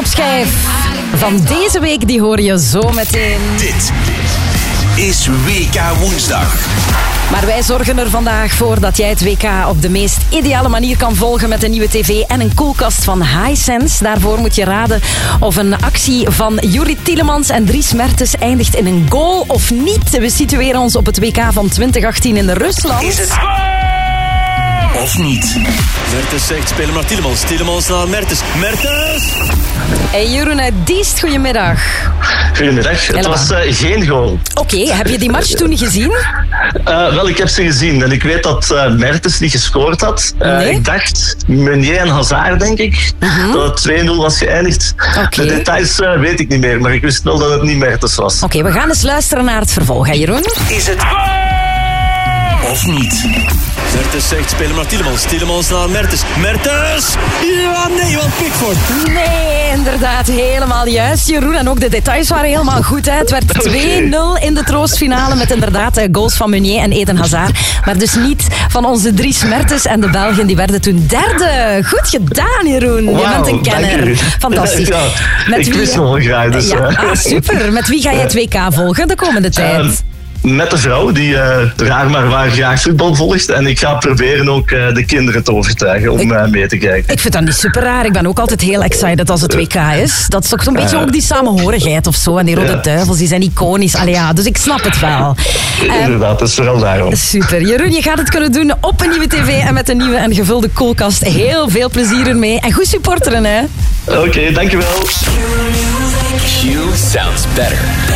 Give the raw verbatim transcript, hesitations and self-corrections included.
topschijf van deze week, die hoor je zo meteen. Dit is W K Woensdag. Maar wij zorgen er vandaag voor dat jij het W K op de meest ideale manier kan volgen met een nieuwe tv en een koelkast van Hisense. Daarvoor moet je raden of een actie van Juri Tielemans en Dries Mertens eindigt in een goal of niet. We situeren ons op het W K van twintig achttien in Rusland. Is het of niet? Mertens zegt, spelen naar Tielemans. Tielemans naar Mertens. Mertens! Hey Jeroen uit Diest, goedemiddag. Goedemiddag. Het was uh, geen goal. Oké, okay, heb je die match toen gezien? Uh, wel, ik heb ze gezien en ik weet dat uh, Mertens niet gescoord had. Uh, nee? Ik dacht Meunier en Hazard, denk ik, uh-huh. dat het twee nul was geëindigd. Okay. De details uh, weet ik niet meer, maar ik wist wel dat het niet Mertens was. Oké, okay, we gaan eens luisteren naar het vervolg, hè Jeroen? Is het of niet? Mertens zegt, spelen naar Tielemans. Tielemans naar Mertens. Mertens! Ja, nee, wat Pickford. Nee, inderdaad, helemaal juist, Jeroen. En ook de details waren helemaal goed. Hè. Het werd twee nul in de troostfinale met inderdaad goals van Meunier en Eden Hazard. Maar dus niet van onze Dries Mertens en de Belgen. Die werden toen derde. Goed gedaan, Jeroen. Wow, je bent een kenner. Fantastisch. Ja, met ik wie... wist nog graag. Dus, ja, uh... ah, super. Met wie ga je het W K volgen de komende tijd? Um, Met de vrouw, die uh, raar maar waar graag voetbal volgt. En ik ga proberen ook uh, de kinderen te overtuigen om ik, uh, mee te kijken. Ik vind dat niet super raar. Ik ben ook altijd heel excited als het W K is. Dat is toch zo'n beetje uh, ook die samenhorigheid of zo. En die Rode ja. Duivels, die zijn iconisch. Allee, ja, dus ik snap het wel. Inderdaad, dat is vooral daarom. Super. Jeroen, je gaat het kunnen doen op een nieuwe tv en met een nieuwe en gevulde koelkast. Heel veel plezier ermee. En goed supporteren, hè. Oké, okay, dankjewel. Q sounds better.